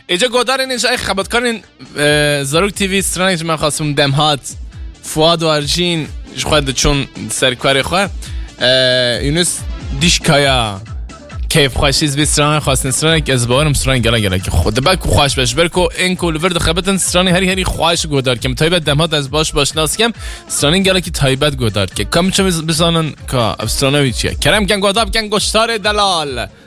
اینجا گودار اینش ای خبرکارین زاروک تیوی استرانیج من خواستم دمهات فواد و ارجین خود چون سرکاری خواه یونس دیش کایا کیف خوشیز بی استرانه خواستن استرانه که از باورم استرانه گلا که خود بک خوش بش برکو این کولورد خبرتن استرانه هری خوش گودار که تایبت دمهات از باش ناس کم استرانه گلا که تایبت گودار که کم چه بزنن که استرانه چیه کرم کن گوداب کن گشتار دلال